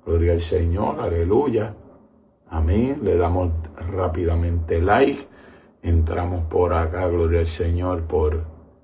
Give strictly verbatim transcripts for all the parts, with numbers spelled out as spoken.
Gloria al Señor, aleluya. Amén. Le damos rápidamente like. Entramos por acá, gloria al Señor, por...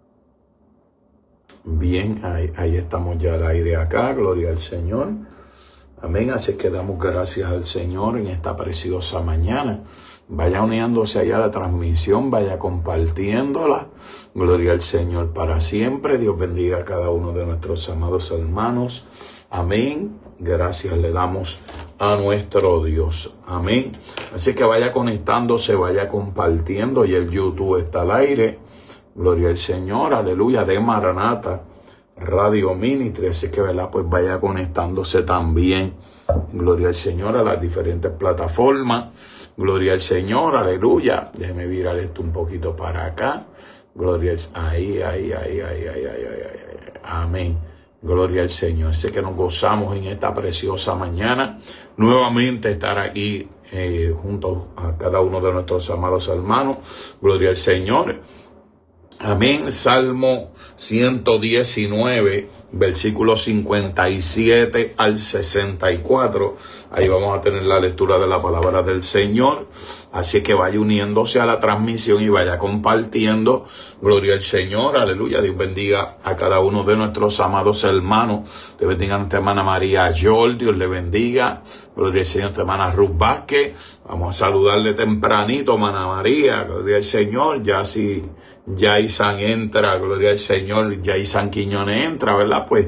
Bien, ahí, ahí estamos ya al aire acá, gloria al Señor. Amén. Así que damos gracias al Señor en esta preciosa mañana. Vaya uniéndose allá a la transmisión, vaya compartiéndola. Gloria al Señor para siempre. Dios bendiga a cada uno de nuestros amados hermanos. Amén. Gracias le damos a nuestro Dios. Amén. Así que vaya conectándose, vaya compartiendo. Y el YouTube está al aire. Gloria al Señor. Aleluya. De Maranata Radio Ministry. Así que, ¿verdad? Pues vaya conectándose también. Gloria al Señor a las diferentes plataformas. Gloria al Señor. Aleluya. Déjeme virar esto un poquito para acá. Gloria al Señor. Ahí, ahí, ahí, ahí, ahí, ahí, ahí, ahí. Amén. Gloria al Señor. Sé que nos gozamos en esta preciosa mañana. Nuevamente estar aquí eh, junto a cada uno de nuestros amados hermanos. Gloria al Señor. Amén. Salmo ciento diecinueve, versículo cincuenta y siete al sesenta y cuatro. Ahí vamos a tener la lectura de la palabra del Señor. Así que vaya uniéndose a la transmisión y vaya compartiendo. Gloria al Señor. Aleluya. Dios bendiga a cada uno de nuestros amados hermanos. Dios bendiga a nuestra hermana María Yol. Dios le bendiga. Gloria al Señor. Nuestra hermana Ruth Vázquez. Vamos a saludarle tempranito, hermana María. Gloria al Señor. Ya si Yaisan entra, gloria al Señor, Yaisan Quiñones entra, ¿verdad? Pues,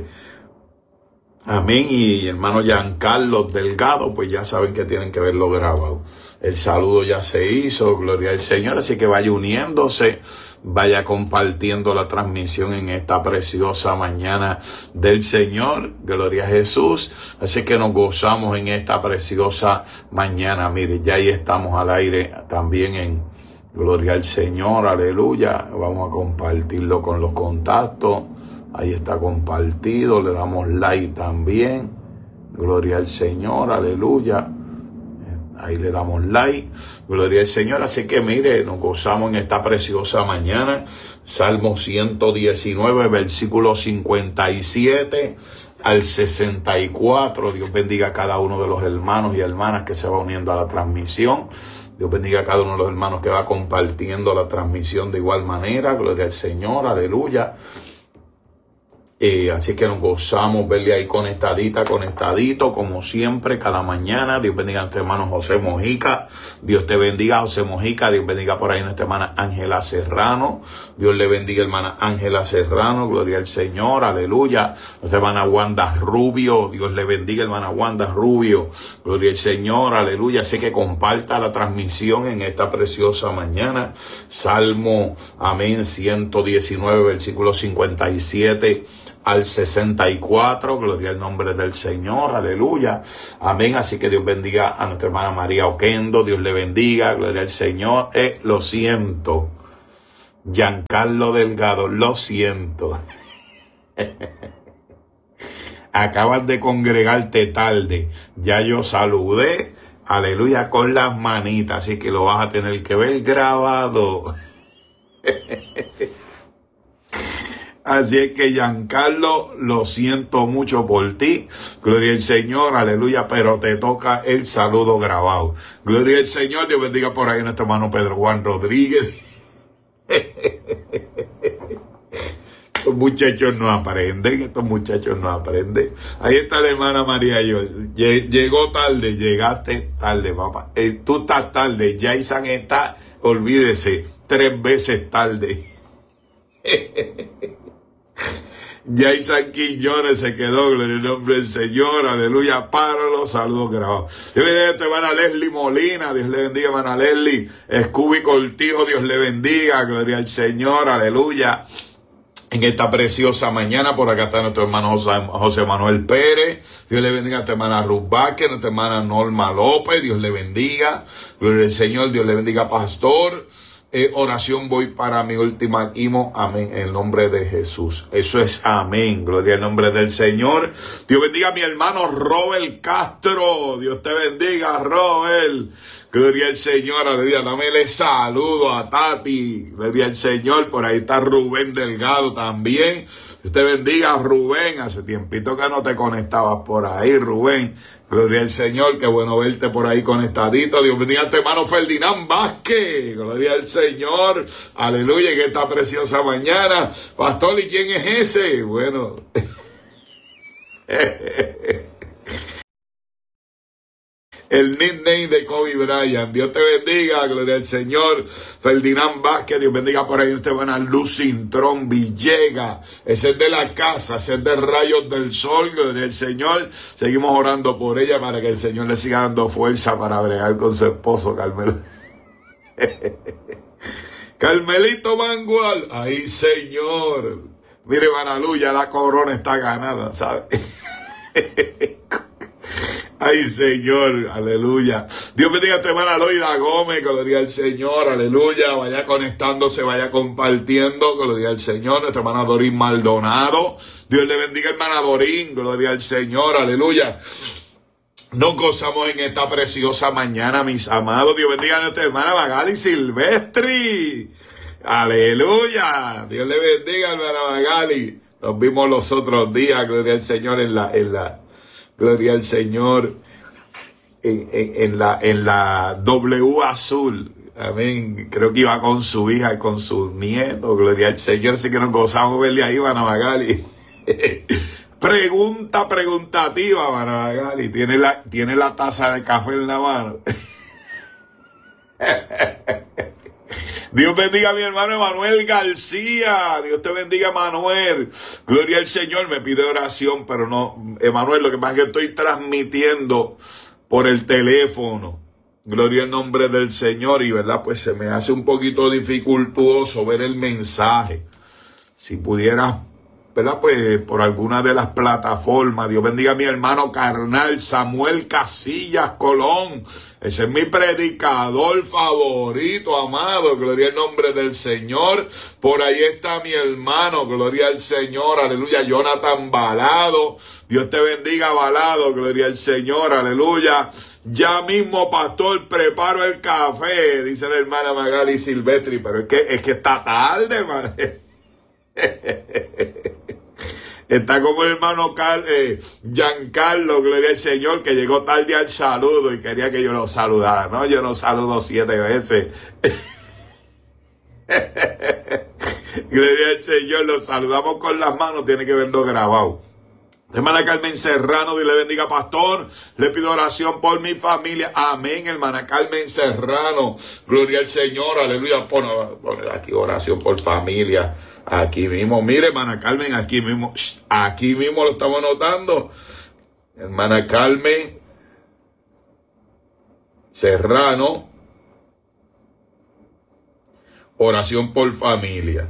amén. Y hermano Giancarlo Delgado, pues ya saben que tienen que verlo grabado. El saludo ya se hizo, gloria al Señor. Así que vaya uniéndose, vaya compartiendo la transmisión en esta preciosa mañana del Señor. Gloria a Jesús. Así que nos gozamos en esta preciosa mañana. Mire, ya ahí estamos al aire también en Gloria al Señor, aleluya. Vamos a compartirlo con los contactos. Ahí está compartido. Le damos like también. Gloria al Señor, aleluya. Ahí le damos like. Gloria al Señor. Así que mire, nos gozamos en esta preciosa mañana. Salmo ciento diecinueve, versículo cincuenta y siete al sesenta y cuatro. Dios bendiga a cada uno de los hermanos y hermanas que se va uniendo a la transmisión. Dios bendiga a cada uno de los hermanos que va compartiendo la transmisión de igual manera. Gloria al Señor, aleluya. Eh, así que nos gozamos verle ahí conectadita, conectadito, como siempre, cada mañana. Dios bendiga a nuestro hermano José Mojica. Dios te bendiga, José Mojica. Dios bendiga por ahí a nuestra hermana Ángela Serrano. Dios le bendiga, hermana Ángela Serrano. Gloria al Señor, aleluya. Nuestra hermana Wanda Rubio. Dios le bendiga, hermana Wanda Rubio. Gloria al Señor, aleluya. Así que comparta la transmisión en esta preciosa mañana. Salmo, amén, ciento diecinueve, versículo cincuenta y siete al sesenta y cuatro, gloria al nombre del Señor, aleluya, amén. Así que Dios bendiga a nuestra hermana María Oquendo, Dios le bendiga, gloria al Señor. Eh, lo siento, Giancarlo Delgado, lo siento. Acabas de congregarte tarde, ya yo saludé, aleluya, con las manitas, así que lo vas a tener que ver grabado. Así es que, Giancarlo, lo siento mucho por ti. Gloria al Señor, aleluya, pero te toca el saludo grabado. Gloria al Señor, Dios bendiga por ahí a nuestro hermano Pedro Juan Rodríguez. Estos muchachos no aprenden, estos muchachos no aprenden. Ahí está la hermana María Yol. Llegó tarde, llegaste tarde, papá. Eh, tú estás tarde, Yaisan está, olvídese, tres veces tarde. Yaisan Quiñones se quedó, gloria al nombre del Señor, aleluya, para los saludos grabados. Dios bendiga a esta hermana Leslie Molina, Dios le bendiga, hermana Leslie. Scooby Cortijo, Dios le bendiga, gloria al Señor, aleluya. En esta preciosa mañana, por acá está nuestro hermano José, José Manuel Pérez. Dios le bendiga a nuestra hermana Ruth Vázquez, nuestra hermana Norma López, Dios le bendiga. Gloria al Señor, Dios le bendiga, pastor. Eh, oración voy para mi última quimo, amén, en el nombre de Jesús. Eso es amén, gloria al nombre del Señor. Dios bendiga a mi hermano Robert Castro, Dios te bendiga, Robert. Gloria al Señor, aleluya. Dámele saludo a Tati. Gloria al Señor. Por ahí está Rubén Delgado también. Usted bendiga a Rubén. Hace tiempito que no te conectabas por ahí, Rubén. Gloria al Señor. Qué bueno verte por ahí conectadito. Dios bendiga a tu hermano Ferdinand Vázquez. Gloria al Señor. Aleluya. En esta preciosa mañana. Pastor, ¿y quién es ese? Bueno. El nickname de Kobe Bryant. Dios te bendiga, gloria al Señor. Ferdinand Vázquez, Dios bendiga por ahí. Usted van a Luz Cintrón Villegas. Ese es de la casa, ese es de Rayos del Sol, gloria al Señor. Seguimos orando por ella para que el Señor le siga dando fuerza para bregar con su esposo, Carmelo. Carmelito Mangual. Ay, Señor. Mire, Manalu, ya la corona está ganada, ¿sabe? Ay, Señor, aleluya. Dios bendiga a tu hermana Loida Gómez, gloria al Señor, aleluya. Vaya conectándose, vaya compartiendo, gloria al Señor. Nuestra hermana Dorín Maldonado. Dios le bendiga, hermana Dorín, gloria al Señor, aleluya. Nos gozamos en esta preciosa mañana, mis amados. Dios bendiga a nuestra hermana Magali Silvestri. Aleluya. Dios le bendiga, hermana Magali. Nos vimos los otros días, gloria al Señor, en la... En la Gloria al Señor en, en, en la en la W azul. Amén. Creo que iba con su hija y con sus nietos. Gloria al Señor. Así que nos gozamos verle ahí, Mana Magali. Pregunta preguntativa, Mana Magali. ¿Tiene la, tiene la taza de café en la mano? Dios bendiga a mi hermano Emanuel García. Dios te bendiga, Emanuel. Gloria al Señor. Me pide oración, pero no, Emanuel, lo que pasa es que estoy transmitiendo por el teléfono. Gloria al nombre del Señor. Y verdad, pues se me hace un poquito dificultuoso ver el mensaje. Si pudieras, ¿verdad? Pues por alguna de las plataformas. Dios bendiga a mi hermano carnal Samuel Casillas Colón. Ese es mi predicador favorito, amado. Gloria al nombre del Señor. Por ahí está mi hermano. Gloria al Señor. Aleluya. Jonathan Balado. Dios te bendiga, Balado. Gloria al Señor. Aleluya. Ya mismo, pastor, preparo el café. Dice la hermana Magali Silvestri. Pero es que, es que está tarde, man. Está como el hermano Carl, eh, Giancarlo, gloria al Señor, que llegó tarde al saludo y quería que yo lo saludara. No, yo no saludo siete veces. Gloria al Señor, lo saludamos con las manos, tiene que verlo grabado. Hermana Carmen Serrano, Dios le bendiga, pastor. Le pido oración por mi familia. Amén, hermana Carmen Serrano. Gloria al Señor, aleluya. Pon, pon aquí oración por familia. Aquí mismo, mire, hermana Carmen, aquí mismo, aquí mismo lo estamos notando. Hermana Carmen Serrano, oración por familia.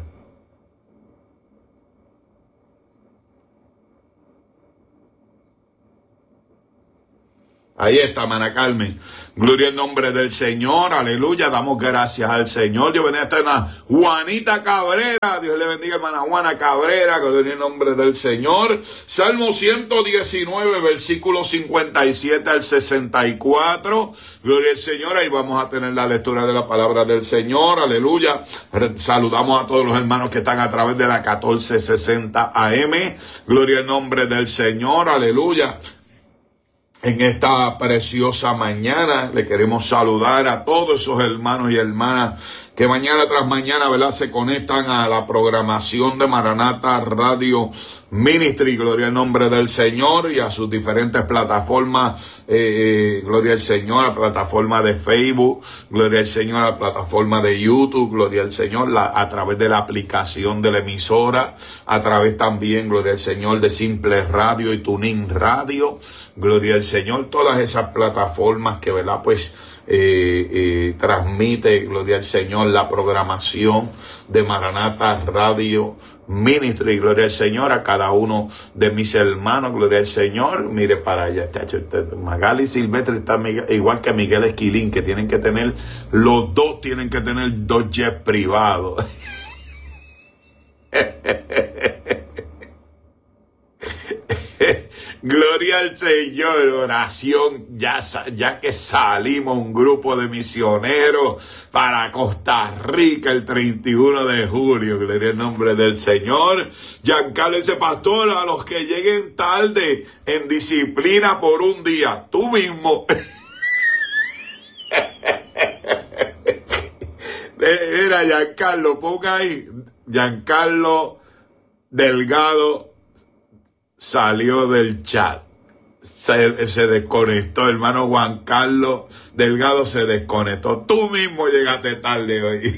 Ahí está, hermana Carmen. Gloria al nombre del Señor. Aleluya. Damos gracias al Señor. Dios bendiga a esta hermana Juanita Cabrera. Dios le bendiga, hermana Juana Cabrera. Gloria al nombre del Señor. Salmo ciento diecinueve, versículo cincuenta y siete al sesenta y cuatro. Gloria al Señor. Ahí vamos a tener la lectura de la palabra del Señor. Aleluya. Saludamos a todos los hermanos que están a través de la catorce sesenta A M. Gloria al nombre del Señor. Aleluya. En esta preciosa mañana le queremos saludar a todos esos hermanos y hermanas que mañana tras mañana, ¿verdad?, se conectan a la programación de Maranata Radio Ministry, gloria al nombre del Señor, y a sus diferentes plataformas, eh, gloria al Señor, a la plataforma de Facebook, gloria al Señor, a la plataforma de YouTube, gloria al Señor, la, a través de la aplicación de la emisora, a través también, gloria al Señor, de Simple Radio y Tuning Radio, gloria al Señor, todas esas plataformas que, ¿verdad?, pues, Eh, eh, transmite, gloria al Señor, la programación de Maranata Radio Ministry, gloria al Señor, a cada uno de mis hermanos, gloria al Señor. Mire para allá, Magali Silvestre está igual que Miguel Esquilín, que tienen que tener, los dos tienen que tener dos jets privados. Gloria al Señor, oración, ya, ya que salimos un grupo de misioneros para Costa Rica el treinta y uno de julio, gloria al nombre del Señor. Giancarlo dice, pastor, a los que lleguen tarde en disciplina por un día, tú mismo. Era Giancarlo, ponga ahí, Giancarlo Delgado salió del chat, se, se desconectó, hermano Juan Carlos Delgado se desconectó, tú mismo llegaste tarde hoy.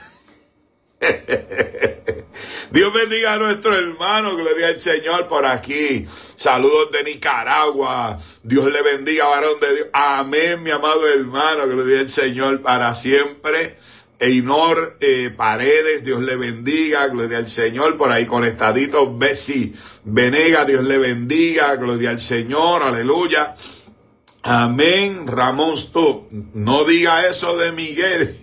Dios bendiga a nuestro hermano, gloria al Señor por aquí, saludos de Nicaragua, Dios le bendiga, varón de Dios, amén, mi amado hermano, gloria al Señor para siempre. Einor eh, Paredes, Dios le bendiga, gloria al Señor, por ahí conectadito, Bessie Venega, Dios le bendiga, gloria al Señor, aleluya, amén. Ramón Stup, no diga eso de Miguel.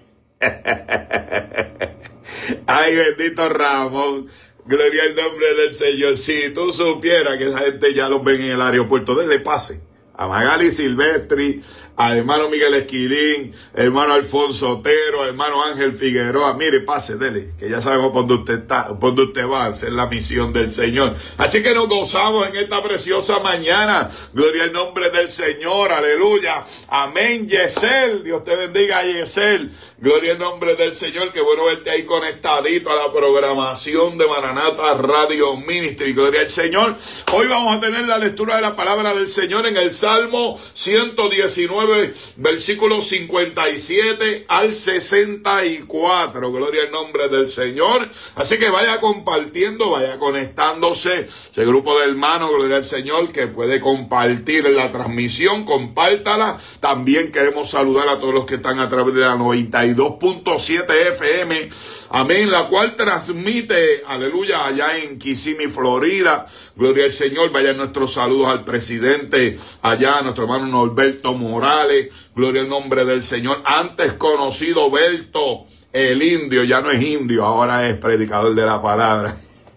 Ay, bendito Ramón, gloria al nombre del Señor. Si tú supieras que esa gente ya los ven en el aeropuerto, déle pase a Magali Silvestri, al hermano Miguel Esquilín, hermano Alfonso Otero, hermano Ángel Figueroa. Mire, pase, dele, que ya sabemos por dónde usted está, por dónde usted va a hacer la misión del Señor. Así que nos gozamos en esta preciosa mañana. Gloria al nombre del Señor, aleluya. Amén, Yesel, Dios te bendiga, Yesel. Gloria al nombre del Señor, qué bueno verte ahí conectadito a la programación de Maranata Radio Ministry. Gloria al Señor. Hoy vamos a tener la lectura de la palabra del Señor en el Salmo ciento diecinueve. Versículos cincuenta y siete al sesenta y cuatro. Gloria al nombre del Señor. Así que vaya compartiendo, vaya conectándose. Ese grupo de hermanos, gloria al Señor, que puede compartir la transmisión, compártala. También queremos saludar a todos los que están a través de la noventa y dos punto siete F M. Amén. La cual transmite, aleluya, allá en Kissimmee, Florida. Gloria al Señor. Vayan nuestros saludos al presidente allá, a nuestro hermano Norberto Morales. Gloria al nombre del Señor. Antes conocido Berto el Indio, ya no es indio, ahora es predicador de la palabra.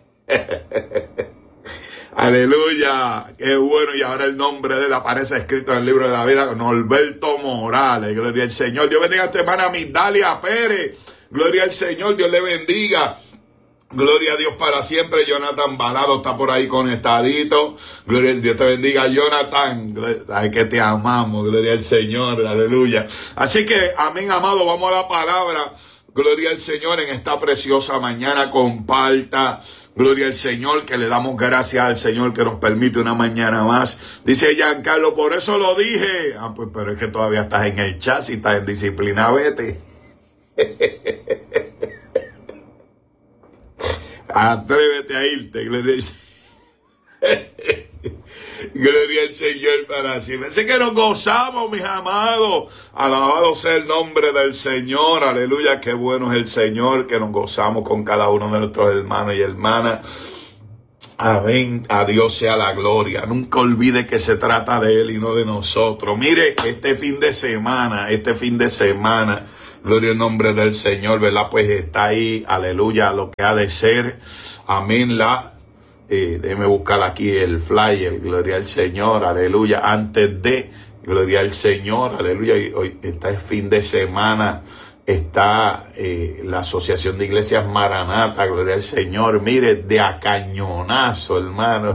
Aleluya, qué bueno. Y ahora el nombre de él aparece escrito en el libro de la vida, Norberto Morales. Gloria al Señor. Dios bendiga a esta hermana Migdalia Pérez. Gloria al Señor, Dios le bendiga. Gloria a Dios para siempre. Jonathan Balado está por ahí conectadito. Gloria a Dios, te bendiga, Jonathan. Ay, que te amamos. Gloria al Señor. Aleluya. Así que, amén, amado. Vamos a la palabra. Gloria al Señor en esta preciosa mañana. Comparta. Gloria al Señor, que le damos gracias al Señor que nos permite una mañana más. Dice Giancarlo, por eso lo dije. Ah, pues, pero es que todavía estás en el chat. Si estás en disciplina, vete. Atrévete a irte, gloria al Gloria al Señor para siempre. Así que nos gozamos, mis amados. Alabado sea el nombre del Señor. Aleluya, qué bueno es el Señor, que nos gozamos con cada uno de nuestros hermanos y hermanas. Amén. A Dios sea la gloria. Nunca olvide que se trata de Él y no de nosotros. Mire, este fin de semana, este fin de semana, gloria al nombre del Señor, ¿verdad? Pues está ahí, aleluya, lo que ha de ser. Amén. La, eh, déjeme buscar aquí el flyer, gloria al Señor, aleluya. Antes de, gloria al Señor, aleluya. Y hoy, este fin de semana, está eh, la Asociación de Iglesias Maranata, gloria al Señor. Mire, de a cañonazo, hermano.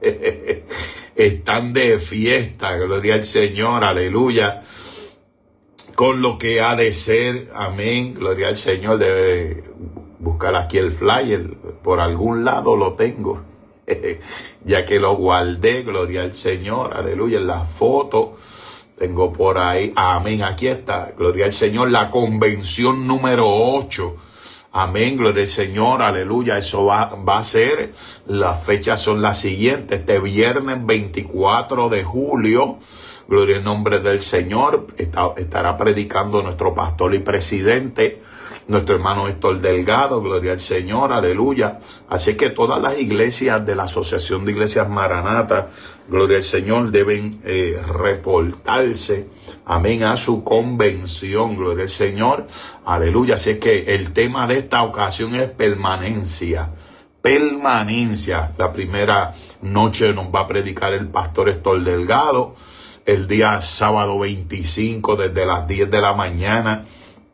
Están de fiesta, gloria al Señor, aleluya. Con lo que ha de ser, amén, gloria al Señor. Debe buscar aquí el flyer, por algún lado lo tengo, ya que lo guardé, gloria al Señor, aleluya, en la foto, tengo por ahí, amén, aquí está, gloria al Señor, la convención número ocho, amén, gloria al Señor, aleluya, eso va, va a ser, las fechas son las siguientes, este viernes veinticuatro de julio, gloria al nombre del Señor, está, estará predicando nuestro pastor y presidente, nuestro hermano Héctor Delgado, gloria al Señor, aleluya. Así que todas las iglesias de la Asociación de Iglesias Maranata, gloria al Señor, deben eh, reportarse, amén, a su convención, gloria al Señor, aleluya. Así que el tema de esta ocasión es permanencia, permanencia. La primera noche nos va a predicar el pastor Héctor Delgado. El día sábado veinticinco, desde las diez de la mañana,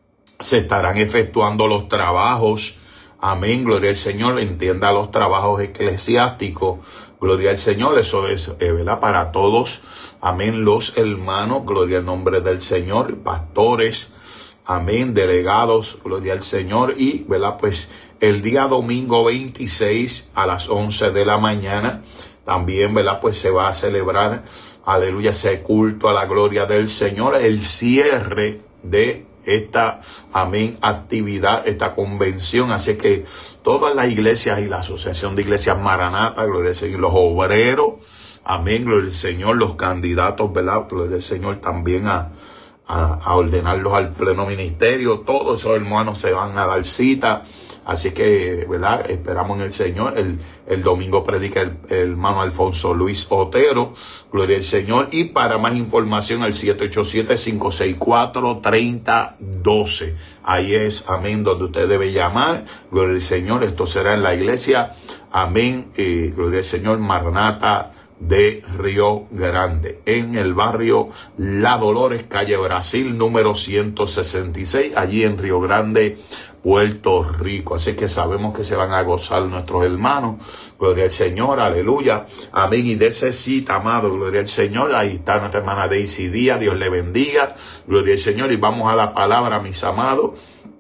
se estarán efectuando los trabajos. Amén, gloria al Señor. Entienda los trabajos eclesiásticos. Gloria al Señor. Eso es, eh, ¿verdad? Para todos. Amén, los hermanos. Gloria al nombre del Señor. Pastores. Amén, delegados. Gloria al Señor. Y, ¿verdad? Pues el día domingo veintiséis a las once de la mañana. También, ¿verdad? Pues se va a celebrar, aleluya, ese culto a la gloria del Señor. El cierre de esta, amén, actividad, esta convención. Así que todas las iglesias y la Asociación de Iglesias Maranata, gloria al Señor, los obreros, amén, gloria al Señor, los candidatos, ¿verdad? Gloria al Señor también a, a, a ordenarlos al pleno ministerio. Todos esos hermanos se van a dar cita. Así que, ¿verdad? Esperamos en el Señor. El, el domingo predica el, el hermano Alfonso Luis Otero. Gloria al Señor. Y para más información, al siete ocho siete, cinco seis cuatro, tres cero uno dos. Ahí es, amén, donde usted debe llamar. Gloria al Señor. Esto será en la iglesia, amén, eh, gloria al Señor, Maranata de Río Grande, en el barrio La Dolores, calle Brasil, número ciento sesenta y seis, allí en Río Grande, Puerto Rico. Así que sabemos que se van a gozar nuestros hermanos. Gloria al Señor, aleluya. Amén. Y de ese cita, amado, gloria al Señor. Ahí está nuestra hermana Daisy Díaz. Dios le bendiga. Gloria al Señor. Y vamos a la palabra, mis amados.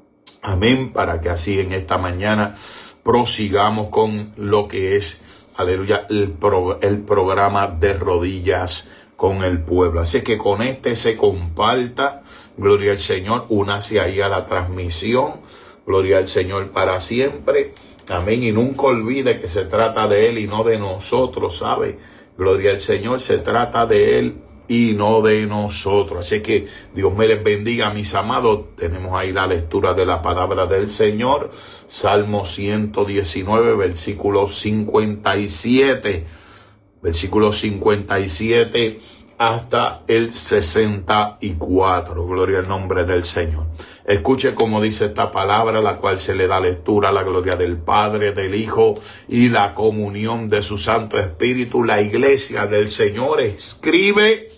Amén. Para que así en esta mañana prosigamos con lo que es, aleluya, el, pro, el programa de rodillas con el pueblo. Así que con este se comparta. Gloria al Señor. Únase ahí a la transmisión. Gloria al Señor para siempre. Amén. Y nunca olvide que se trata de Él y no de nosotros, ¿sabe? Gloria al Señor. Se trata de Él y no de nosotros. Así que Dios me les bendiga, mis amados. Tenemos ahí la lectura de la palabra del Señor. Salmo ciento diecinueve, versículo cincuenta y siete. Versículo cincuenta y siete hasta el sesenta y cuatro. Gloria al nombre del Señor. Escuche cómo dice esta palabra, la cual se le da lectura a la gloria del Padre, del Hijo y la comunión de su Santo Espíritu. La iglesia del Señor escribe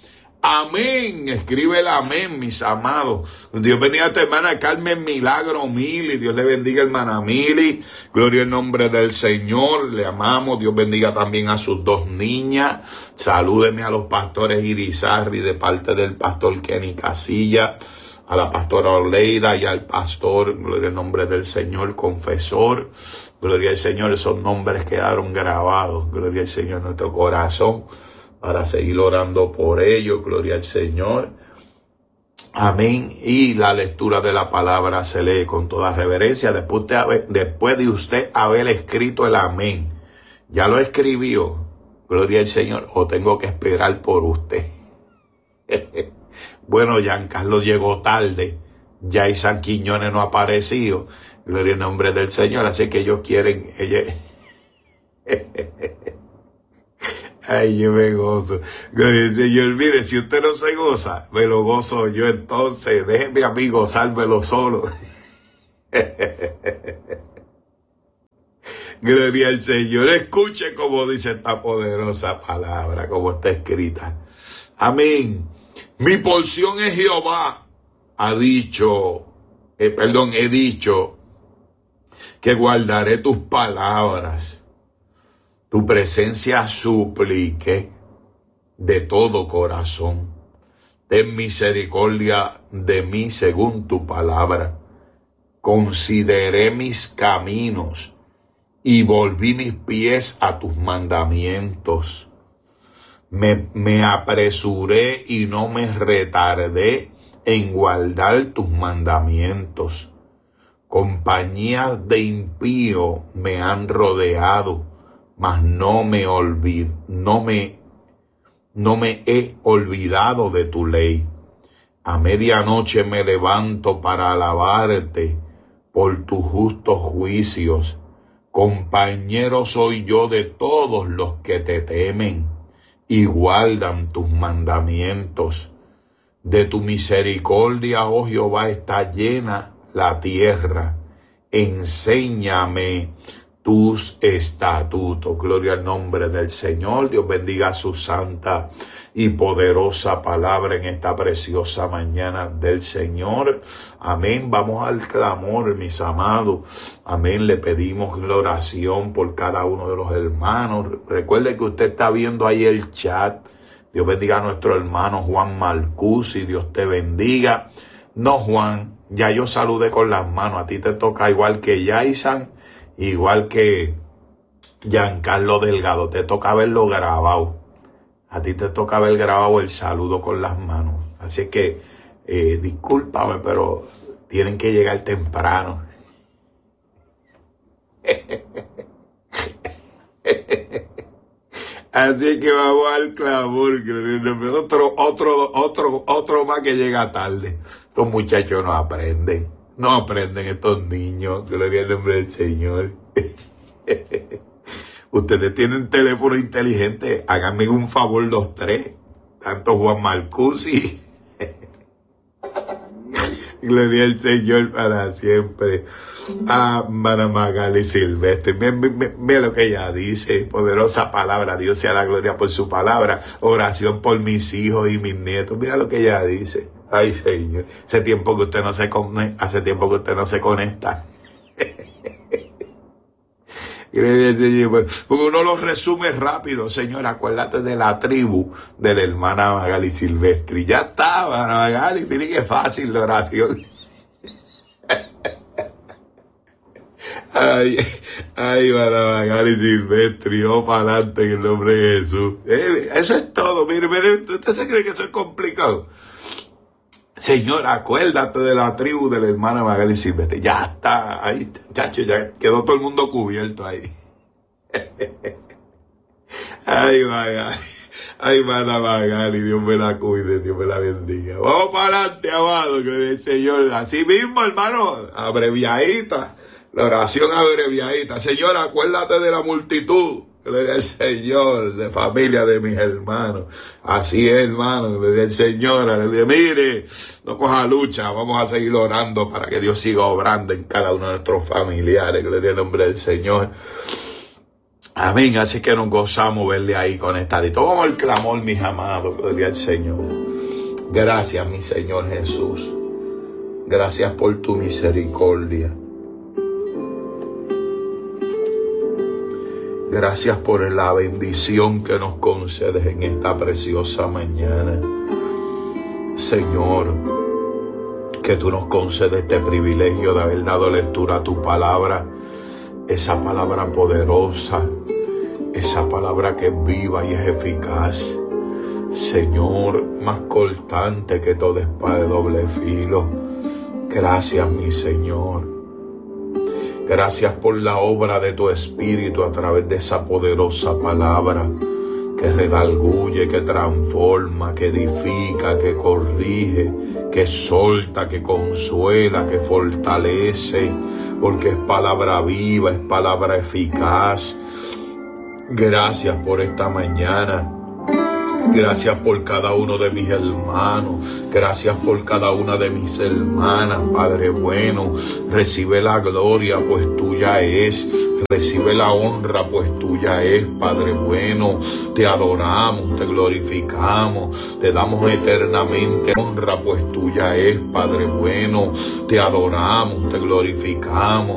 amén. Escribe el amén, mis amados. Dios bendiga a esta hermana Carmen Milagro Mili. Dios le bendiga, hermana Mili. Gloria al nombre del Señor. Le amamos. Dios bendiga también a sus dos niñas. Salúdeme a los pastores Irizarry de parte del pastor Kenny Casilla, a la pastora Oleida y al pastor, gloria al nombre del Señor, confesor. Gloria al Señor. Esos nombres quedaron grabados. Gloria al Señor en nuestro corazón, para seguir orando por ellos. Gloria al Señor. Amén. Y la lectura de la palabra se lee con toda reverencia. Después de, haber, después de usted haber escrito el amén, ¿ya lo escribió? Gloria al Señor. ¿O tengo que esperar por usted? Bueno, Giancarlo llegó tarde. Ya Isan Quiñones no ha aparecido. Gloria al nombre del Señor. Así que ellos quieren... Ella... Ay, yo me gozo. Gloria al Señor. Mire, si usted no se goza, me lo gozo yo entonces. Déjenme a mí gozármelo solo. Gloria al Señor. Escuche cómo dice esta poderosa palabra, como está escrita. Amén. Mi porción es Jehová. Ha dicho, eh, perdón, he dicho que guardaré tus palabras. Tu presencia suplique de todo corazón. Ten misericordia de mí según tu palabra. Consideré mis caminos y volví mis pies a tus mandamientos. Me, me apresuré y no me retardé en guardar tus mandamientos. Compañías de impío me han rodeado, mas no me olvid, no me, no me he olvidado de tu ley. A medianoche me levanto para alabarte por tus justos juicios. Compañero soy yo de todos los que te temen y guardan tus mandamientos. De tu misericordia, oh Jehová, está llena la tierra. Enséñame tus estatutos. Gloria al nombre del Señor. Dios bendiga su santa y poderosa palabra en esta preciosa mañana del Señor. Amén. Vamos al clamor, mis amados. Amén. Le pedimos la oración por cada uno de los hermanos. Recuerde que usted está viendo ahí el chat. Dios bendiga a nuestro hermano Juan Marcusi. Dios te bendiga. No, Juan, ya yo saludé con las manos. A ti te toca igual que Yaisan, igual que Giancarlo Delgado. Te toca verlo grabado. A ti te toca ver grabado el saludo con las manos. Así que, eh, discúlpame, pero tienen que llegar temprano. Así que vamos al clamor. Otro, otro, otro, otro más que llega tarde. Estos muchachos no aprenden. No aprenden estos niños. Gloria al nombre del Señor. Ustedes tienen teléfono inteligente, háganme un favor los tres, tanto Juan Marcusi, gloria al Señor para siempre, a Mana Magali Silvestre. Mira lo que ella dice, poderosa palabra, Dios sea la gloria por su palabra, oración por mis hijos y mis nietos. Mira lo que ella dice. Ay, Señor, hace tiempo que usted no se conecta, hace tiempo que usted no se conecta. Porque uno lo resume rápido, Señor. Acuérdate de la tribu de la hermana Magali Silvestre. Y ya está, hermana Magali, tiene que fácil la oración. Ay, ay, hermana Magali Silvestre, oh, para adelante en el nombre de Jesús. Eh, eso es todo. Mire, mire, ¿usted se cree que eso es complicado? Señor, acuérdate de la tribu de la hermana Magali Silvestre. Ya está, ahí, chacho, ya quedó todo el mundo cubierto ahí. Ay, Magali, ay, hermana Magali, Dios me la cuide, Dios me la bendiga. Vamos para adelante, amado, que el Señor, así mismo, hermano, abreviadita, la oración abreviadita. Señor, acuérdate de la multitud. Gloria al Señor, de familia de mis hermanos. Así es, hermano, gloria al Señor. Aleluya. Mire, no coja lucha, vamos a seguir orando para que Dios siga obrando en cada uno de nuestros familiares. Gloria al nombre del Señor. Amén. Así que nos gozamos verle ahí conectadito. Vamos al clamor, mis amados. Gloria al Señor. Gracias, mi Señor Jesús. Gracias por tu misericordia. Gracias por la bendición que nos concedes en esta preciosa mañana. Señor, que tú nos concedes este privilegio de haber dado lectura a tu palabra, esa palabra poderosa, esa palabra que es viva y es eficaz. Señor, más cortante que toda espada de doble filo. Gracias, mi Señor. Gracias por la obra de tu Espíritu a través de esa poderosa palabra que redarguye, que transforma, que edifica, que corrige, que exhorta, que consuela, que fortalece, porque es palabra viva, es palabra eficaz. Gracias por esta mañana. Gracias por cada uno de mis hermanos. Gracias por cada una de mis hermanas, Padre bueno. Recibe la gloria, pues tuya es. Recibe la honra, pues tuya es, Padre bueno. Te adoramos, te glorificamos, te damos eternamente honra, pues tuya es, Padre bueno. Te adoramos, te glorificamos.